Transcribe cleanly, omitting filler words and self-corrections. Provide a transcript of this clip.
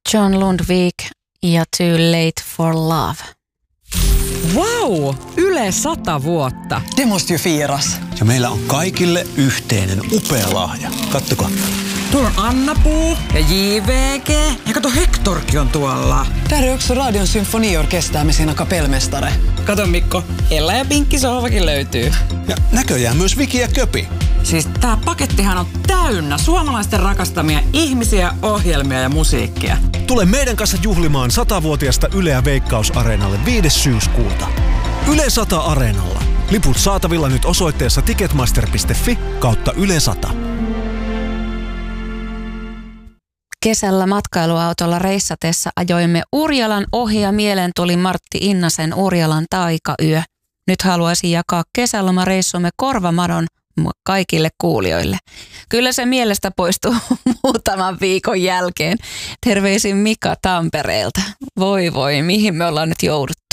John Lundvik ja Too Late for Love. Wow! Yle 100 vuotta. Det måste ju firas. Ja meillä on kaikille yhteinen upea lahja. Kattokaa. Tuolla on Anna-Puu ja JVG. Ja kato, Hectorkin on tuolla. Där är också Radion symfoniorkester med sina kapellmästare. Kato Mikko, Ella ja Pinkki sohvakin löytyy. Ja näköjään myös Viki ja Köpi. Siis tää pakettihan on täynnä suomalaisten rakastamia ihmisiä, ohjelmia ja musiikkia. Tule meidän kanssa juhlimaan 100-vuotiaasta Yleä Veikkaus-areenalle 5. syyskuuta. Yle 100 Areenalla. Liput saatavilla nyt osoitteessa ticketmaster.fi/Yle 100. Kesällä matkailuautolla reissatessa ajoimme Urjalan ohi ja mieleen tuli Martti Innasen Urjalan taikayö. Nyt haluaisin jakaa kesälomareissumme korvamadon kaikille kuulijoille. Kyllä se mielestä poistuu muutaman viikon jälkeen. Terveisin Mika Tampereelta. Voi, mihin me ollaan nyt jouduttu.